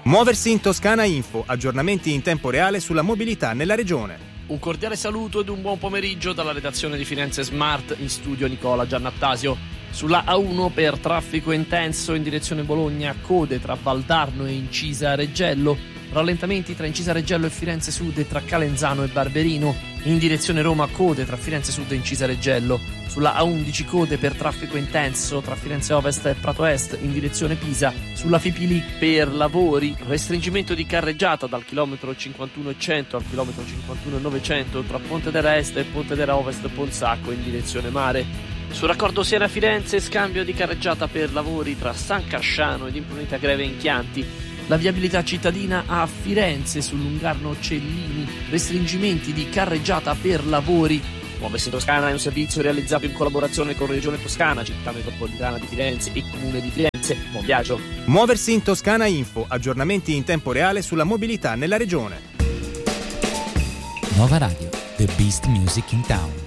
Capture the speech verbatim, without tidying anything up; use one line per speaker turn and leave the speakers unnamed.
Muoversi in Toscana Info, aggiornamenti in tempo reale sulla mobilità nella regione.
Un cordiale saluto ed un buon pomeriggio dalla redazione di Firenze Smart, in studio Nicola Giannattasio. Sulla A uno per traffico intenso in direzione Bologna, code tra Valdarno e Incisa Reggello, rallentamenti tra Incisa Reggello e Firenze Sud e tra Calenzano e Barberino. In direzione Roma, code tra Firenze Sud e Incisa Reggello. Sulla A undici code per traffico intenso tra Firenze Ovest e Prato Est in direzione Pisa. Sulla Fipili per lavori, restringimento di carreggiata dal chilometro cinquantuno e cento al chilometro cinquantuno e novecento tra Pontedera Est e Pontedera Ovest Ponsacco in direzione mare. Sul raccordo Siena-Firenze, scambio di carreggiata per lavori tra San Casciano ed Imprunita Greve in Chianti. La viabilità cittadina a Firenze sul Lungarno Cellini, restringimenti di carreggiata per lavori. Muoversi in Toscana è un servizio realizzato in collaborazione con Regione Toscana, Città Metropolitana di Firenze e Comune di Firenze. Buon viaggio!
Muoversi in Toscana Info, aggiornamenti in tempo reale sulla mobilità nella regione.
Nova Radio, the best music in town.